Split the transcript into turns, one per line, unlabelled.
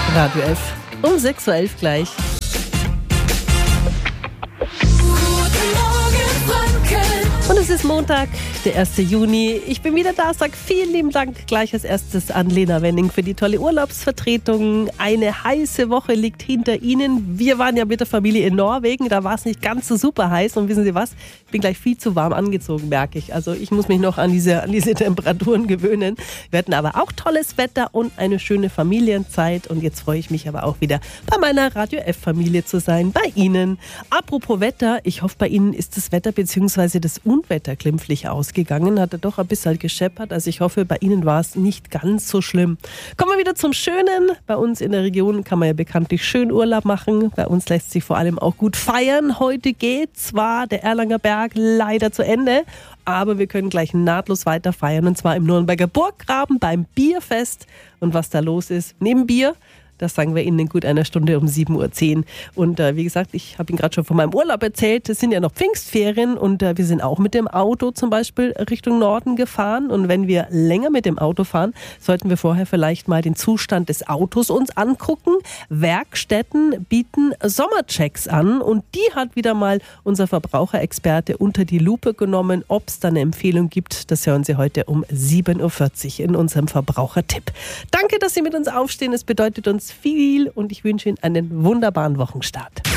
Radio F. Um 6.11 Uhr gleich. Und es ist Montag, der 1. Juni. Ich bin wieder da, sage vielen lieben Dank gleich als erstes an Lena Wenning für die tolle Urlaubsvertretung. Eine heiße Woche liegt hinter Ihnen. Wir waren ja mit der Familie in Norwegen, da war es nicht ganz so super heiß. Und wissen Sie was? Ich bin gleich viel zu warm angezogen, merke ich. Also ich muss mich noch an diese Temperaturen gewöhnen. Wir hatten aber auch tolles Wetter und eine schöne Familienzeit. Und jetzt freue ich mich aber auch wieder bei meiner Radio F-Familie zu sein, bei Ihnen. Apropos Wetter, ich hoffe, bei Ihnen ist das Wetter bzw. das Unwetter glimpflich ausgegangen, hat er doch ein bisschen gescheppert. Also ich hoffe, bei Ihnen war es nicht ganz so schlimm. Kommen wir wieder zum Schönen. Bei uns in der Region kann man ja bekanntlich schön Urlaub machen. Bei uns lässt sich vor allem auch gut feiern. Heute geht zwar der Erlanger Berg leider zu Ende, aber wir können gleich nahtlos weiter feiern. Und zwar im Nürnberger Burggraben beim Bierfest. Und was da los ist, neben Bier, das sagen wir Ihnen in gut einer Stunde um 7.10 Uhr. Und wie gesagt, ich habe Ihnen gerade schon von meinem Urlaub erzählt. Es sind ja noch Pfingstferien und wir sind auch mit dem Auto zum Beispiel Richtung Norden gefahren. Und wenn wir länger mit dem Auto fahren, sollten wir vorher vielleicht mal den Zustand des Autos uns angucken. Werkstätten bieten Sommerchecks an und die hat wieder mal unser Verbraucherexperte unter die Lupe genommen. Ob es da eine Empfehlung gibt, das hören Sie heute um 7.40 Uhr in unserem Verbrauchertipp. Danke, dass Sie mit uns aufstehen. Es bedeutet uns viel und ich wünsche Ihnen einen wunderbaren Wochenstart.